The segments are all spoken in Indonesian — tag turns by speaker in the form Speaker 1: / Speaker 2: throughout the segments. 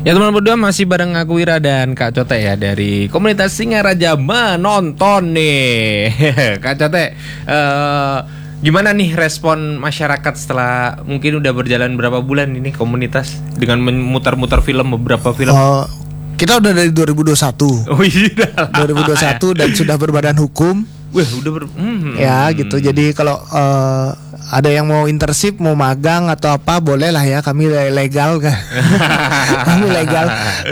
Speaker 1: Ya teman berdua masih bareng aku Wira dan Kak Cote ya dari komunitas Singaraja menonton nih. Kak Cote, gimana nih respon masyarakat setelah mungkin udah berjalan berapa bulan ini komunitas dengan memutar-mutar film beberapa film?
Speaker 2: Kita udah dari 2021.
Speaker 1: Oh iya.
Speaker 2: 2021 dan sudah berbadan hukum.
Speaker 1: Wah, udah
Speaker 2: Ya gitu. Jadi kalau ada yang mau internship, mau magang atau apa, boleh lah ya. Kami legal kan. Kami legal.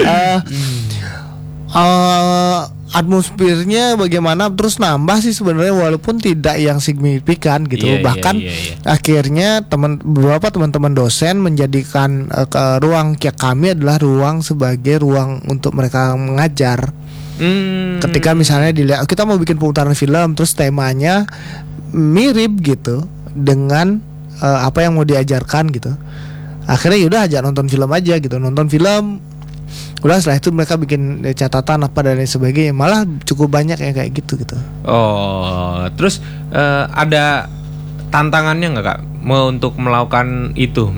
Speaker 2: Atmosfernya bagaimana terus nambah sih sebenarnya, walaupun tidak yang signifikan gitu. Bahkan akhirnya beberapa teman-teman dosen menjadikan ruang kami adalah ruang sebagai ruang untuk mereka mengajar. Ketika misalnya dilihat kita mau bikin pemutaran film, terus temanya mirip gitu dengan apa yang mau diajarkan gitu, akhirnya yaudah ajak nonton film aja gitu, nonton film. Udah setelah itu mereka bikin catatan apa dan lain sebagainya. Malah cukup banyak yang kayak gitu.
Speaker 1: Oh, terus ada tantangannya nggak Kak untuk melakukan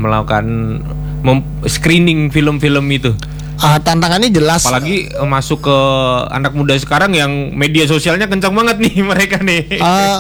Speaker 1: screening film-film itu?
Speaker 2: Tantangannya jelas.
Speaker 1: Apalagi masuk ke anak muda sekarang yang media sosialnya kencang banget nih mereka nih.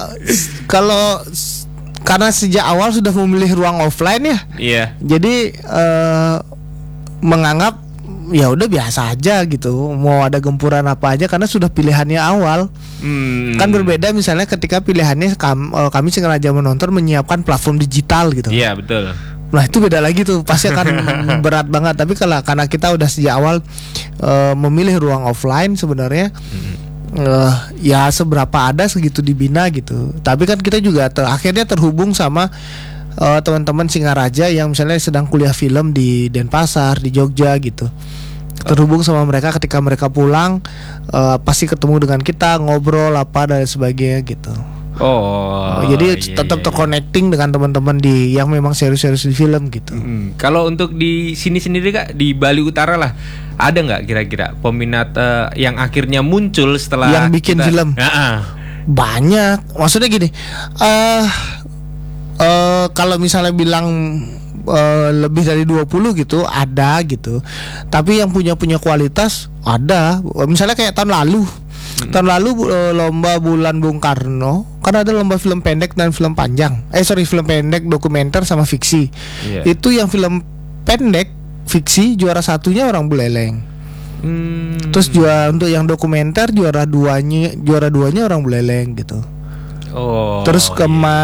Speaker 2: Karena sejak awal sudah memilih ruang offline ya.
Speaker 1: Iya.
Speaker 2: Jadi menganggap ya udah biasa aja gitu, mau ada gempuran apa aja karena sudah pilihannya awal. Kan berbeda misalnya ketika pilihannya kami Singaraja menonton menyiapkan platform digital gitu.
Speaker 1: Iya betul.
Speaker 2: Nah itu beda lagi tuh, pasti akan berat banget. Tapi karena kita udah sejak awal memilih ruang offline sebenarnya, ya seberapa ada segitu dibina gitu. Tapi kan kita juga akhirnya terhubung sama teman-teman Singaraja yang misalnya sedang kuliah film di Denpasar, di Jogja gitu. Terhubung sama mereka ketika mereka pulang, pasti ketemu dengan kita, ngobrol apa dan sebagainya gitu. Jadi tetap terconnecting dengan teman-teman yang memang serius-serius di film gitu.
Speaker 1: Kalau untuk di sini sendiri Kak, di Bali Utara lah, ada nggak kira-kira peminat yang akhirnya muncul setelah
Speaker 2: yang bikin film? Banyak. Maksudnya gini, kalau misalnya bilang lebih dari 20 gitu ada gitu. Tapi yang punya kualitas ada. Misalnya kayak tahun lalu lomba Bulan Bung Karno, kan ada lomba film pendek dan film panjang. Film pendek, dokumenter sama fiksi. Itu yang film pendek fiksi juara satunya orang Buleleng. Terus untuk yang dokumenter juara duanya orang Buleleng gitu. Terus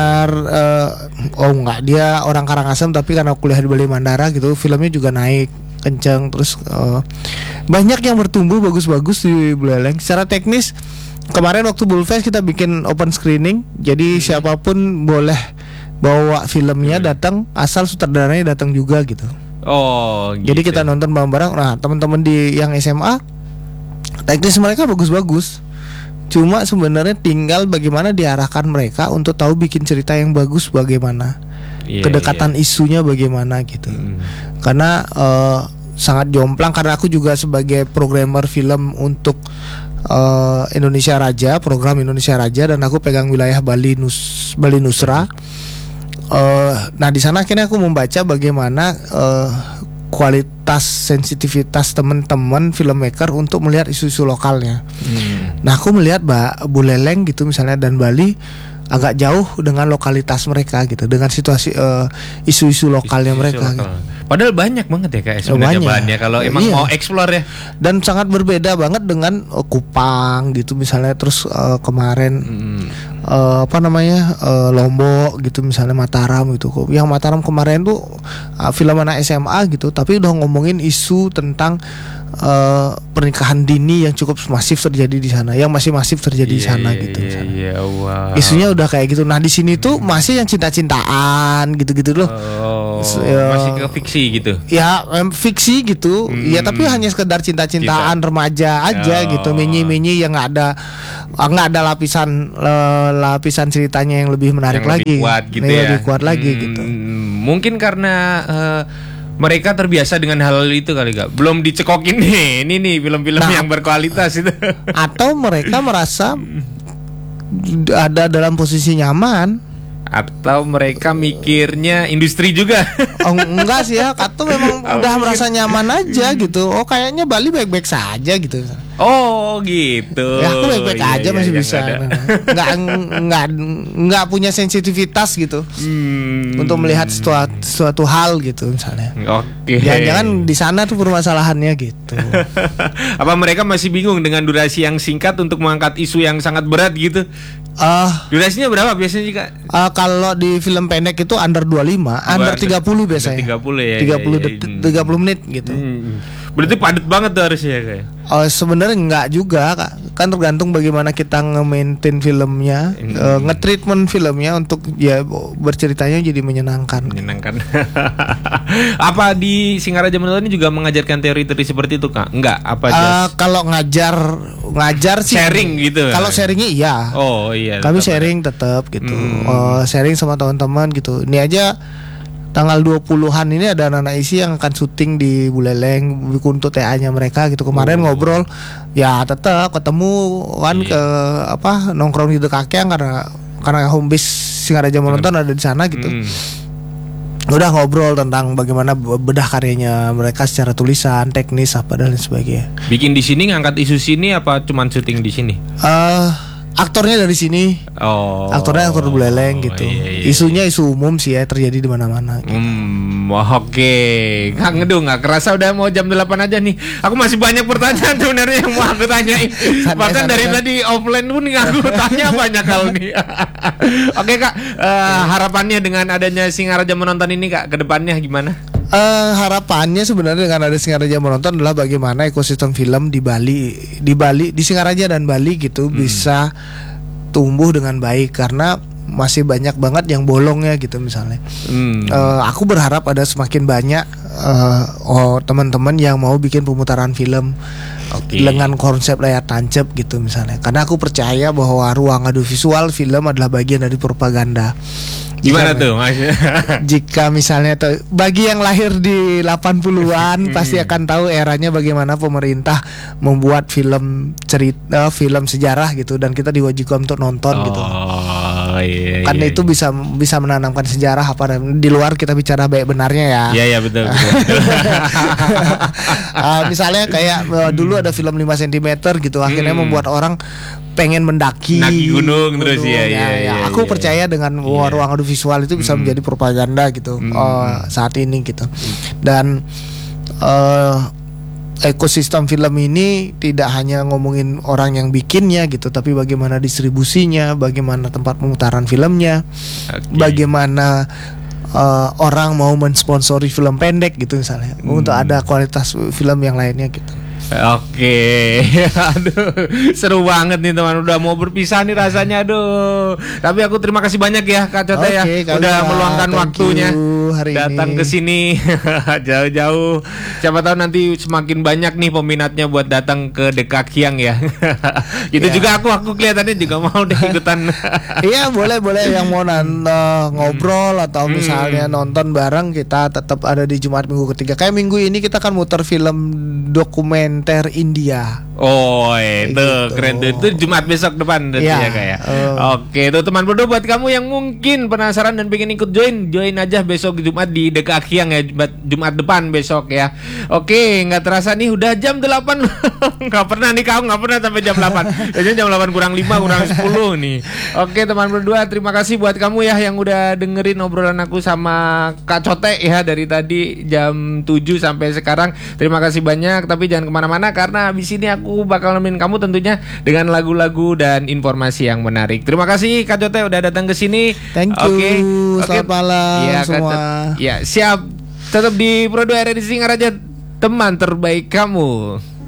Speaker 2: dia orang Karangasem tapi karena kuliah di Bali Mandara gitu, filmnya juga naik kenceng. Terus banyak yang bertumbuh bagus-bagus di Buleleng. Secara teknis kemarin waktu Bulfest kita bikin open screening, jadi siapapun boleh bawa filmnya datang, asal sutradaranya datang juga gitu. Gitu. Jadi kita nonton bareng-bareng. Nah teman-teman yang SMA teknis mereka bagus-bagus. Cuma sebenarnya tinggal bagaimana diarahkan mereka untuk tahu bikin cerita yang bagus bagaimana, kedekatan isunya bagaimana gitu. Karena sangat jomplang, karena aku juga sebagai programmer film untuk Indonesia Raja, program Indonesia Raja, dan aku pegang wilayah Bali Nusra. Nah di sana akhirnya aku membaca bagaimana kualitas sensitivitas teman-teman filmmaker untuk melihat isu-isu lokalnya. Nah aku melihat Buleleng gitu misalnya dan Bali agak jauh dengan lokalitas mereka gitu, dengan situasi isu-isu lokalnya mereka. Gitu.
Speaker 1: Padahal banyak banget ya Kak sebenarnya bahannya kalau emang mau explore ya. Dan
Speaker 2: sangat berbeda banget dengan Kupang gitu misalnya. Terus kemarin Lombok gitu misalnya, Mataram gitu. Yang Mataram kemarin tuh film anak SMA gitu, tapi udah ngomongin isu tentang pernikahan dini yang cukup masif terjadi di sana, yang masih masif terjadi di sana gitu.
Speaker 1: Wow.
Speaker 2: Isunya udah kayak gitu. Nah di sini tuh masih yang cinta-cintaan gitu-gitu loh.
Speaker 1: Masih ke fiksi gitu.
Speaker 2: Ya fiksi gitu. Ya tapi hanya sekedar cinta-cintaan remaja aja gitu, menyi-menyi yang nggak ada lapisan ceritanya yang lebih menarik yang lagi,
Speaker 1: lebih kuat gitu
Speaker 2: lebih kuat lagi gitu.
Speaker 1: Mungkin karena mereka terbiasa dengan hal itu kali Kak. Belum dicekokin ini film-film yang berkualitas itu.
Speaker 2: Atau mereka merasa ada dalam posisi nyaman.
Speaker 1: Atau mereka mikirnya industri juga?
Speaker 2: Oh, enggak sih ya, Kak tuh memang udah merasa nyaman aja gitu. Oh kayaknya Bali baik-baik saja gitu.
Speaker 1: Oh gitu.
Speaker 2: Ya aku baik-baik
Speaker 1: Iya,
Speaker 2: aja
Speaker 1: iya,
Speaker 2: masih
Speaker 1: iya,
Speaker 2: bisa.
Speaker 1: nggak ada.
Speaker 2: Nggak punya sensitivitas gitu untuk melihat suatu hal gitu misalnya.
Speaker 1: Oke.
Speaker 2: Jangan-jangan di sana tuh permasalahannya gitu.
Speaker 1: Apa mereka masih bingung dengan durasi yang singkat untuk mengangkat isu yang sangat berat gitu? Durasinya berapa biasanya Kak?
Speaker 2: Kalau di film pendek itu under 25, under 30 biasanya.
Speaker 1: 30 ya.
Speaker 2: 30 detik, 30 menit gitu.
Speaker 1: Berarti padat banget tuh harusnya kayak.
Speaker 2: Sebenarnya enggak juga, Kak. Kan tergantung bagaimana kita nge-maintain filmnya, nge-treatment filmnya untuk ya berceritanya jadi menyenangkan.
Speaker 1: Apa di Singaraja Menonton ini juga mengajarkan teori-teori seperti itu Kak? Enggak, apa
Speaker 2: kalau ngajar sih
Speaker 1: sharing gitu.
Speaker 2: Kalau sharingnya iya.
Speaker 1: Oh iya.
Speaker 2: Kami sharing tetap gitu. Sharing sama teman-teman gitu. Ini aja tanggal 20-an ini ada anak-anak isi yang akan syuting di Buleleng untuk TA-nya mereka gitu. Kemarin ngobrol ya tetap ketemu kan ke nongkrong di Dekakyang karena home base Singaraja Menonton ada di sana gitu. Udah ngobrol tentang bagaimana bedah karyanya mereka secara tulisan, teknis apa dan lain sebagainya.
Speaker 1: Bikin di sini ngangkat isu sini apa cuman syuting di sini?
Speaker 2: Aktornya dari sini. Aktornya aktor Buleleng gitu. Iya. Isunya isu umum sih ya, terjadi di mana-mana gitu.
Speaker 1: Oke. Nggak ngedung, nggak kerasa udah mau jam 8 aja nih. Aku masih banyak pertanyaan sebenarnya yang mau aku tanyain. Bahkan dari tadi offline pun aku tanya banyak hal nih. Oke Kak, harapannya dengan adanya Singaraja Menonton ini Kak, ke depannya gimana?
Speaker 2: Harapannya sebenarnya dengan ada Singaraja Menonton adalah bagaimana ekosistem film di Bali, di Singaraja dan Bali gitu bisa tumbuh dengan baik karena masih banyak banget yang bolongnya gitu misalnya. Aku berharap ada semakin banyak teman-teman yang mau bikin pemutaran film dengan konsep layar tancap gitu misalnya. Karena aku percaya bahwa ruang audiovisual film adalah bagian dari propaganda.
Speaker 1: Gimana tuh maksudnya?
Speaker 2: Jika misalnya bagi yang lahir di 80-an pasti akan tahu eranya bagaimana pemerintah membuat film cerita, film sejarah gitu dan kita diwajibkan untuk nonton gitu. Karena itu bisa menanamkan sejarah apa di luar kita bicara baik benarnya ya.
Speaker 1: Iya betul.
Speaker 2: Misalnya kayak dulu ada film 5 cm gitu akhirnya membuat orang pengen mendaki
Speaker 1: gunung terus ya.
Speaker 2: Aku percaya dengan ruang audiovisual itu bisa menjadi propaganda gitu saat ini gitu. Dan ekosistem film ini tidak hanya ngomongin orang yang bikinnya gitu, tapi bagaimana distribusinya, bagaimana tempat pemutaran filmnya, bagaimana orang mau mensponsori film pendek gitu misalnya untuk ada kualitas film yang lainnya gitu.
Speaker 1: Oke, aduh, seru banget nih teman. Udah mau berpisah nih rasanya, aduh. Tapi aku terima kasih banyak ya Kak Cote ya, udah meluangkan waktunya datang ke sini jauh-jauh. Siapa tahu nanti semakin banyak nih peminatnya buat datang ke Dekakyang ya. Itu juga aku kelihatannya juga mau deh ikutan.
Speaker 2: Iya boleh yang mau ngobrol atau misalnya nonton bareng, kita tetap ada di Jumat minggu ketiga. Kayak minggu ini kita akan muter film dokumenter India.
Speaker 1: Oh itu gitu. Keren tuh. Itu Jumat besok depan ya kayak. Oke itu teman berdua, buat kamu yang mungkin penasaran dan pengen ikut join aja besok Jumat di Dekakyang ya, Jumat depan besok ya. Oke, nggak terasa nih udah jam 8. Nggak pernah nih kau, nggak pernah sampai jam 8. Biasanya jam 8 kurang 5 kurang 10 nih. Oke teman berdua, terima kasih buat kamu ya yang udah dengerin obrolan aku sama Kak Cote ya dari tadi jam 7 sampai sekarang. Terima kasih banyak, tapi jangan kemana-mana karena abis ini aku bakal nemenin kamu tentunya dengan lagu-lagu dan informasi yang menarik. Terima kasih Kak Cote udah datang ke sini.
Speaker 2: Thank you. Selamat malam semua.
Speaker 1: Ya siap. Tetap di Pro 2 RRI Singaraja, teman terbaik kamu.